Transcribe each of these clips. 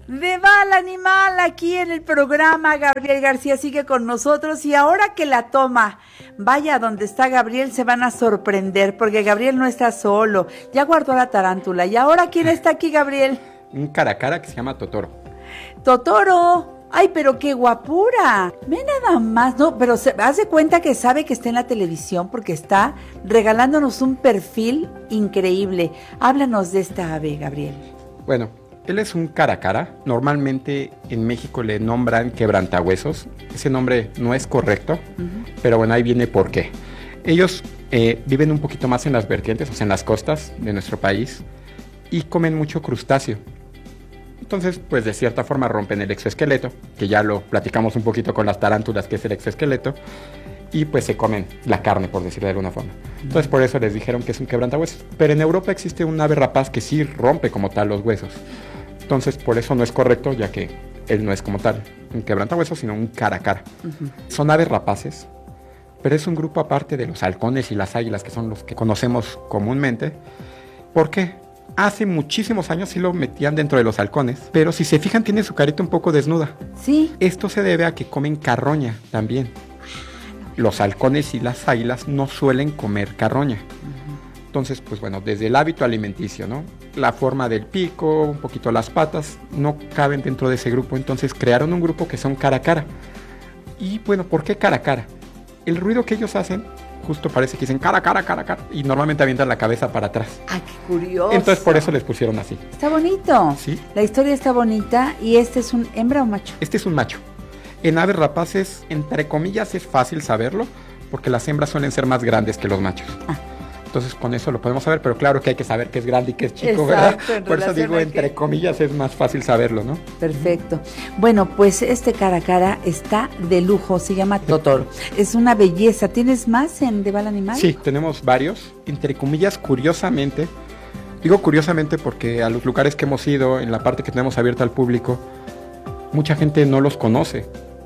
De Bala Animal, aquí en el programa. Gabriel García sigue con nosotros y ahora que la toma vaya donde está Gabriel se van a sorprender porque Gabriel no está solo, ya guardó la tarántula. ¿Y ahora quién está aquí, Gabriel? Un cara a cara que se llama Totoro. ¡Totoro! ¡Ay, pero qué guapura! Ve nada más, no, pero haz de cuenta que sabe que está en la televisión porque está regalándonos un perfil increíble. Háblanos de esta ave, Gabriel. Bueno, él es un cara a cara. Normalmente en México le nombran quebrantahuesos. Ese nombre no es correcto, pero bueno, ahí viene por qué. Ellos viven un poquito más en las vertientes, o sea, en las costas de nuestro país, y comen mucho crustáceo. Entonces, pues de cierta forma rompen el exoesqueleto, que ya lo platicamos un poquito con las tarántulas, que es el exoesqueleto, y pues se comen la carne, por decirlo de alguna forma. Entonces, por eso les dijeron que es un quebrantahuesos. Pero en Europa existe un ave rapaz que sí rompe como tal los huesos. Entonces, por eso no es correcto, ya que él no es como tal un quebrantahuesos, sino un cara a cara. Son aves rapaces, pero es un grupo aparte de los halcones y las águilas, que son los que conocemos comúnmente. ¿Por qué? Hace muchísimos años sí lo metían dentro de los halcones, pero si se fijan tiene su carita un poco desnuda. Sí. Esto se debe a que comen carroña también. Los halcones y las águilas no suelen comer carroña. Entonces, pues bueno, desde el hábito alimenticio, ¿no? La forma del pico, un poquito las patas, no caben dentro de ese grupo. Entonces crearon un grupo que son cara a cara. Y bueno, ¿por qué cara a cara? El ruido que ellos hacen justo parece que dicen cara, cara, cara, cara, y normalmente avientan la cabeza para atrás. ¡Ah, qué curioso! Entonces por eso les pusieron así. Está bonito. Sí. La historia está bonita. ¿Y este es un hembra o macho? Este es un macho. En aves rapaces, entre comillas, es fácil saberlo, porque las hembras suelen ser más grandes que los machos. Entonces con eso lo podemos saber, pero claro que hay que saber que es grande y que es chico, exacto, ¿verdad? Por eso digo, entre comillas, es más fácil saberlo, ¿no? Perfecto. Bueno, pues este cara a cara está de lujo, se llama Totoro. Es una belleza. ¿Tienes más en De Bala Animal? Sí, tenemos varios. Entre comillas, curiosamente, digo curiosamente porque a los lugares que hemos ido, en la parte que tenemos abierta al público, mucha gente no los conoce,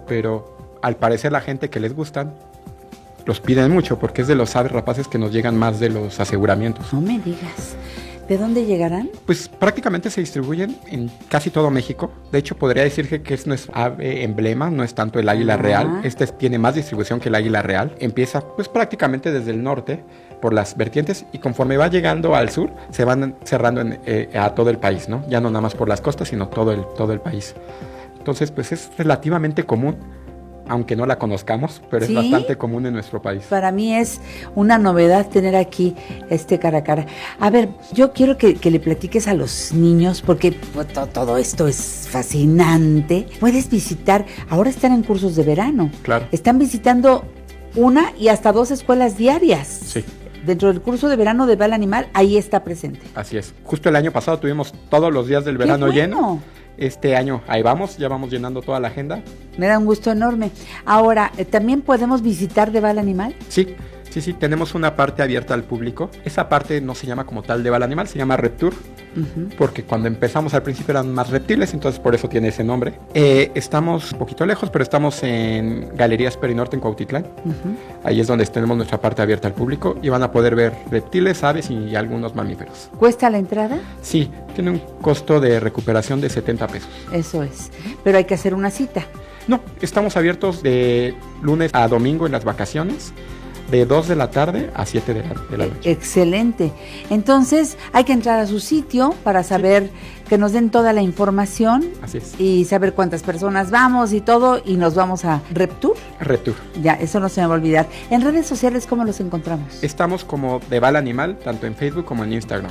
pero al parecer la gente que les gustan los piden mucho porque es de los aves rapaces que nos llegan más de los aseguramientos. No me digas. ¿De dónde llegarán? Pues prácticamente se distribuyen en casi todo México. De hecho, podría decir que es nuestro ave emblema, no es tanto el águila real. Este tiene más distribución que el águila real. Empieza pues prácticamente desde el norte, por las vertientes, y conforme va llegando al sur, se van cerrando a todo el país, ¿no? Ya no nada más por las costas, sino todo el país. Entonces, pues es relativamente común, aunque no la conozcamos, pero ¿sí? Es bastante común en nuestro país. Para mí es una novedad tener aquí este cara a cara. A ver, yo quiero que le platiques a los niños, porque todo esto es fascinante. Puedes visitar, ahora están en cursos de verano. Claro. Están visitando una y hasta 2 escuelas diarias. Sí. Dentro del curso de verano de Bala Animal, ahí está presente. Así es. Justo el año pasado tuvimos todos los días del verano lleno. Este año ahí vamos, ya vamos llenando toda la agenda. Me da un gusto enorme. Ahora, ¿también podemos visitar De Bala Animal? Sí, tenemos una parte abierta al público. Esa parte no se llama como tal De Bala Animal, se llama Reptur, porque cuando empezamos al principio eran más reptiles, entonces por eso tiene ese nombre. Estamos un poquito lejos, pero estamos en Galerías Perinorte en Cuautitlán. Ahí es donde tenemos nuestra parte abierta al público y van a poder ver reptiles, aves y algunos mamíferos. ¿Cuesta la entrada? Sí, tiene un costo de recuperación de 70 pesos. Eso es, pero hay que hacer una cita. No, estamos abiertos de lunes a domingo en las vacaciones, de 2 de la tarde a 7 de la noche. Excelente. Entonces hay que entrar a su sitio para saber que nos den toda la información. Así es. Y saber cuántas personas vamos y todo, y nos vamos a Reptur. Reptur. Ya, eso no se me va a olvidar. En redes sociales, ¿cómo los encontramos? Estamos como De Bala Animal, tanto en Facebook como en Instagram.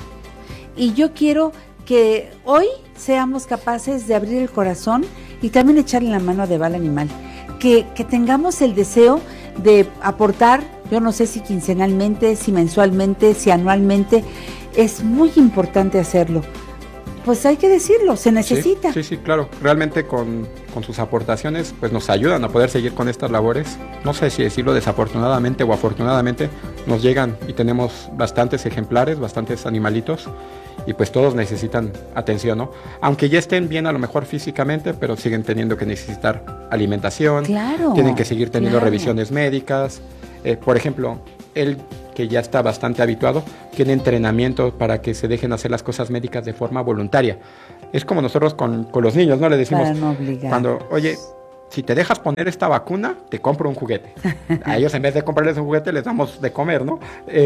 Y yo quiero que hoy seamos capaces de abrir el corazón y también echarle la mano a De Bala Animal. Que tengamos el deseo de aportar, yo no sé si quincenalmente, si mensualmente, si anualmente, es muy importante hacerlo. Pues hay que decirlo, se necesita. Sí, claro. Realmente con sus aportaciones pues nos ayudan a poder seguir con estas labores. No sé si decirlo desafortunadamente o afortunadamente, nos llegan y tenemos bastantes ejemplares, bastantes animalitos, y pues todos necesitan atención, ¿no? Aunque ya estén bien a lo mejor físicamente, pero siguen teniendo que necesitar alimentación. Claro. Tienen que seguir teniendo revisiones médicas. Por ejemplo, él, que ya está bastante habituado, tiene entrenamiento para que se dejen hacer las cosas médicas de forma voluntaria. Es como nosotros con los niños, ¿no? Le decimos, Para no obligar. cuando, oye, si te dejas poner esta vacuna, te compro un juguete. A ellos, en vez de comprarles un juguete, les damos de comer, ¿no?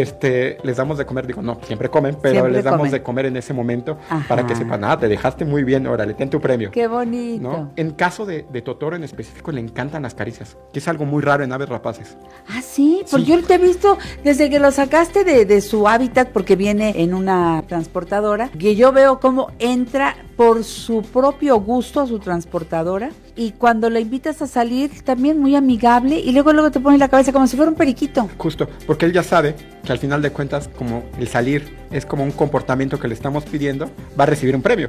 Les damos de comer, digo, no, siempre comen, pero Siempre les damos comen. de comer en ese momento. Ajá. Para que sepan, te dejaste muy bien, órale, ten tu premio. Qué bonito. ¿No? En caso de Totoro en específico, le encantan las caricias, que es algo muy raro en aves rapaces. Ah, sí, porque Sí. yo te he visto desde que lo sacaste de su hábitat, porque viene en una transportadora, que yo veo cómo entra por su propio gusto a su transportadora, y cuando la invitas a salir, también muy amigable, y luego te pone la cabeza como si fuera un periquito. Justo, porque él ya sabe que al final de cuentas, como el salir es como un comportamiento que le estamos pidiendo, va a recibir un premio.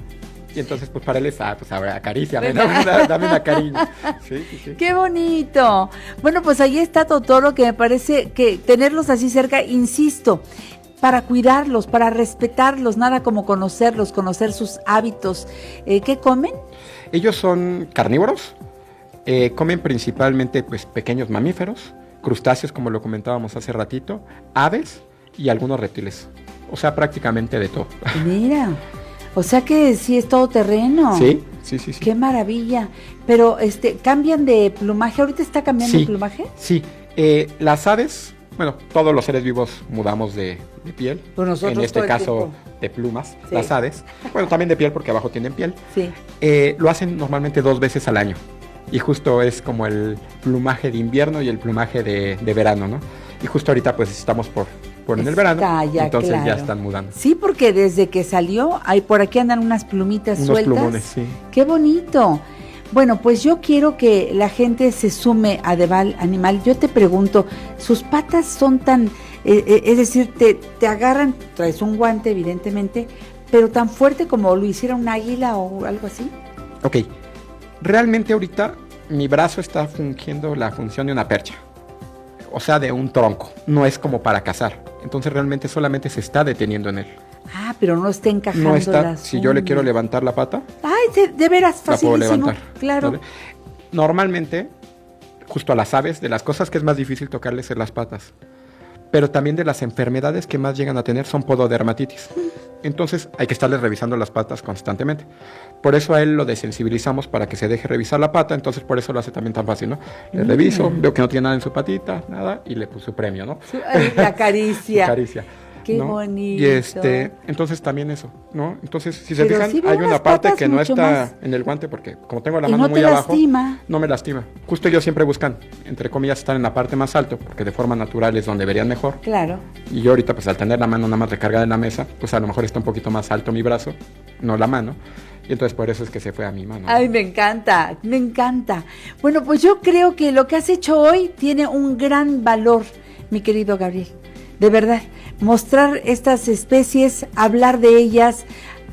Y entonces, pues para él es, pues ahora acaríciame, ¿no? Dame una cariño. Sí, sí, sí. ¡Qué bonito! Bueno, pues ahí está Totoro, que me parece que tenerlos así cerca, insisto, para cuidarlos, para respetarlos, nada como conocerlos, conocer sus hábitos. ¿Qué comen? Ellos son carnívoros, comen principalmente pues pequeños mamíferos, crustáceos como lo comentábamos hace ratito, aves y algunos reptiles. O sea, prácticamente de todo. Mira, o sea que sí es todo terreno. Sí, sí, sí, sí. Qué maravilla. Pero cambian de plumaje. ¿Ahorita está cambiando de plumaje? Sí, las aves, bueno, todos los seres vivos mudamos de piel. Pues nosotros en este todo el caso tiempo. de plumas, Sí. las aves. Bueno, también de piel porque abajo tienen piel. Sí. Lo hacen normalmente 2 veces al año. Y justo es como el plumaje de invierno y el plumaje de verano, ¿no? Y justo ahorita pues estamos por en el verano, Ya, entonces claro. ya están mudando. Sí, porque desde que salió, por aquí andan unas plumitas Unos sueltas. plumones, sí. ¡Qué bonito! Bueno, pues yo quiero que la gente se sume a Deval Animal. Yo te pregunto, ¿sus patas son tan, es decir, te agarran, traes un guante evidentemente, pero tan fuerte como lo hiciera un águila o algo así? Ok, realmente ahorita mi brazo está fungiendo la función de una percha. O sea, de un tronco. No es como para cazar. Entonces realmente solamente se está deteniendo en él. Ah, pero no está encajando No está, las si yo le quiero uñas. levantar la pata, Ay, de veras, la puedo facilísimo. levantar. Claro. ¿Vale? Normalmente, justo a las aves, de las cosas que es más difícil tocarles es las patas. Pero también de las enfermedades que más llegan a tener son pododermatitis. Entonces hay que estarles revisando las patas constantemente. Por eso a él lo desensibilizamos para que se deje revisar la pata. Entonces por eso lo hace también tan fácil, ¿no? Le reviso, veo que no tiene nada en su patita, nada, y le puse su premio, ¿no? Ay, la caricia. Su caricia. Qué ¿no? bonito. Y entonces también eso, ¿no? Entonces, si se Pero fijan, sí veo hay unas una parte patas que no mucho está más. en el guante porque como tengo la Y mano no muy te abajo, lastima. no me lastima. Justo ellos siempre buscan, entre comillas, estar en la parte más alto porque de forma natural es donde verían mejor. Claro. Y yo ahorita, pues al tener la mano nada más recargada en la mesa, pues a lo mejor está un poquito más alto mi brazo, no la mano. Y entonces por eso es que se fue a mi mano. Ay, me encanta, me encanta. Bueno, pues yo creo que lo que has hecho hoy tiene un gran valor, mi querido Gabriel. De verdad, mostrar estas especies, hablar de ellas,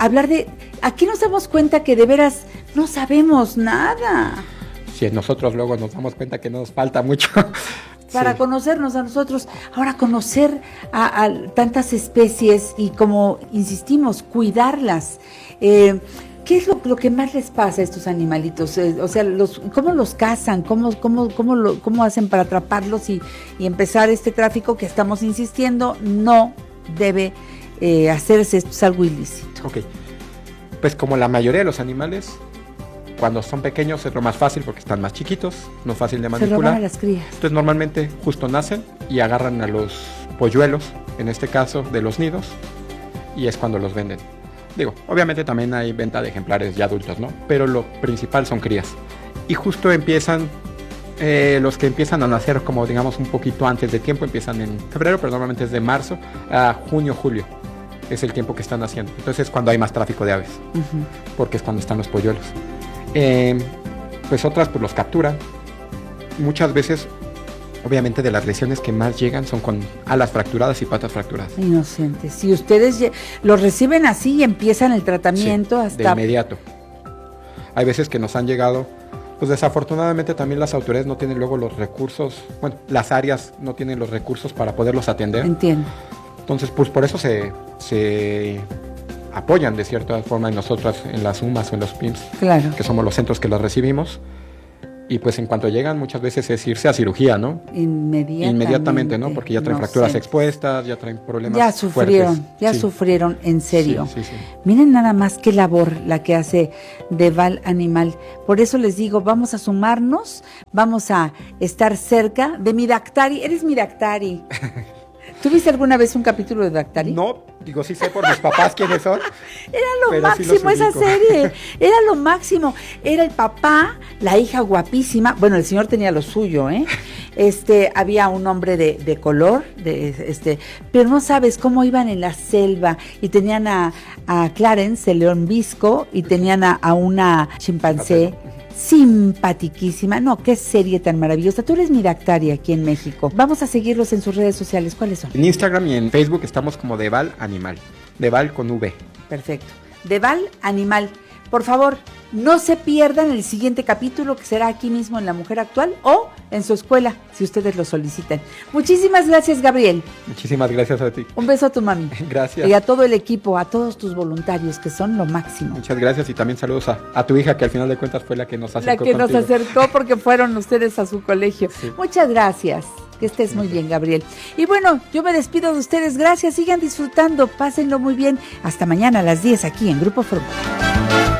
Aquí nos damos cuenta que de veras no sabemos nada. Si nosotros luego nos damos cuenta que nos falta mucho. Para Sí. conocernos a nosotros. Ahora, conocer a tantas especies y, como insistimos, cuidarlas. ¿Qué es lo que más les pasa a estos animalitos? O sea, ¿cómo los cazan? ¿Cómo hacen para atraparlos y empezar este tráfico que estamos insistiendo? No debe hacerse, esto es algo ilícito. Ok. Pues como la mayoría de los animales, cuando son pequeños es lo más fácil porque están más chiquitos, no es fácil de Se manipular. roban a las crías. Entonces normalmente justo nacen y agarran a los polluelos, en este caso de los nidos, y es cuando los venden. Digo, obviamente también hay venta de ejemplares ya adultos, ¿no? Pero lo principal son crías. Y justo empiezan, los que empiezan a nacer como digamos un poquito antes de tiempo, empiezan en febrero, pero normalmente es de marzo a junio, julio. Es el tiempo que están naciendo. Entonces es cuando hay más tráfico de aves, porque es cuando están los polluelos. Pues otras pues los capturan. Muchas veces, obviamente de las lesiones que más llegan son con alas fracturadas y patas fracturadas. Inocentes. Si ustedes los reciben así y empiezan el tratamiento Sí, hasta... de inmediato. Hay veces que nos han llegado, pues desafortunadamente también las autoridades no tienen luego los recursos, bueno, las áreas no tienen los recursos para poderlos atender. Entiendo. Entonces, pues por eso se apoyan de cierta forma en nosotras, en las UMAS o en los PIMS, Claro. que somos los centros que las recibimos. Y pues en cuanto llegan, muchas veces es irse a cirugía, ¿no? Inmediatamente, ¿no? Porque ya traen fracturas expuestas, ya traen problemas fuertes. Sufrieron, en serio. Sí. Miren nada más qué labor la que hace Deval Animal. Por eso les digo, vamos a sumarnos, vamos a estar cerca de mi Dactari. Eres mi Dactari. ¿Tuviste alguna vez un capítulo de Dactari? No, digo, sí sé por mis papás quiénes son. Era lo máximo esa serie, era lo máximo. Era el papá, la hija guapísima, bueno, el señor tenía lo suyo, había un hombre de color, pero no sabes cómo iban en la selva, y tenían a Clarence, el león visco, y tenían a una chimpancé simpatiquísima. No, qué serie tan maravillosa. Tú eres mi Dactari aquí en México. Vamos a seguirlos en sus redes sociales. ¿Cuáles son? En Instagram y en Facebook estamos como Deval Animal. Deval con V. Perfecto. Deval Animal. Por favor, no se pierdan el siguiente capítulo, que será aquí mismo en La Mujer Actual o en su escuela, si ustedes lo solicitan. Muchísimas gracias, Gabriel. Muchísimas gracias a ti. Un beso a tu mami. Gracias. Y a todo el equipo, a todos tus voluntarios, que son lo máximo. Muchas gracias, y también saludos a tu hija, que al final de cuentas fue la que nos acercó contigo. Nos acercó porque fueron ustedes a su colegio. Sí. Muchas gracias. Que estés muy bien, Gabriel. Y bueno, yo me despido de ustedes. Gracias, sigan disfrutando, pásenlo muy bien. Hasta mañana a las 10 aquí en Grupo Fórmula.